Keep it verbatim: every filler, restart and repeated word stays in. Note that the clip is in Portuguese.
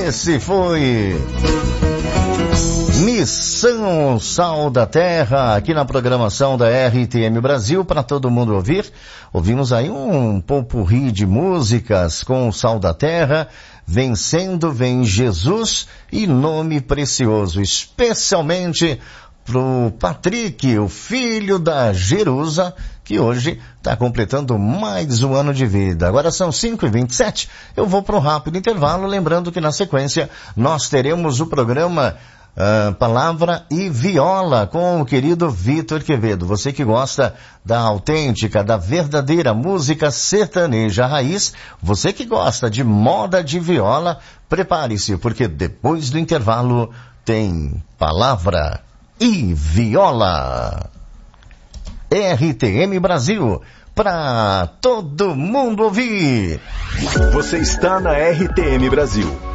Esse foi Missão Sal da Terra, aqui na programação da R T M Brasil, para todo mundo ouvir. Ouvimos aí um popurrí de músicas com o Sal da Terra, Vencendo Vem Jesus e Nome Precioso, especialmente pro Patrick, o filho da Jerusa, que hoje está completando mais um ano de vida. Agora são cinco e vinte e sete, eu vou para um rápido intervalo, lembrando que na sequência nós teremos o programa uh, Palavra e Viola com o querido Vitor Quevedo. Você que gosta da autêntica, da verdadeira música sertaneja raiz, você que gosta de moda de viola, prepare-se, porque depois do intervalo tem Palavra e Viola. R T M Brasil, para todo mundo ouvir. Você está na R T M Brasil,